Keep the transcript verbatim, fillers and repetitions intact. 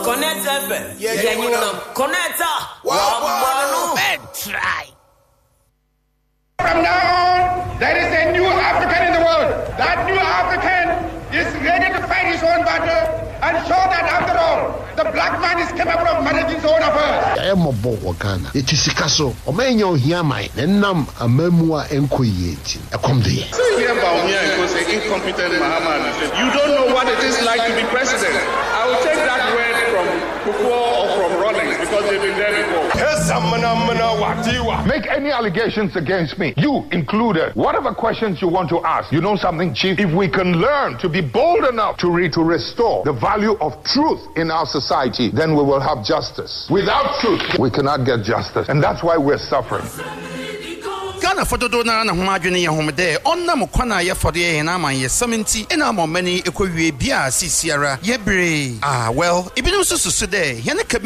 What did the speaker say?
Connect F M. Yeah, yeah, you know. Connect. Wow, try. From now on, there is a new African in the world. That new African is ready to fight his own battle and show that after all, the black man is capable of managing his own affairs. I am a boy, Wakana. It is Sikaso, or may you hear my Nam, a memoir enquiating. I come there. So here, Baumia goes an incompetent Muhammad. You don't know what it is like to be president. I will take that word from Kufuor or from Rawlings because they've been there before. Make any allegations against me, you included. Whatever questions you want to ask, you know something, Chief? If we can learn to be bold enough to, re- to restore the value of truth in our society, then we will have justice. Without truth, we cannot get justice. And that's why we're suffering. Ghana for do na na homadwene ye homde onna mo kwana ye for de na man ye seventy ina mo mani ekowie bia sisiara ye bre ah well ibinu susu de ye ne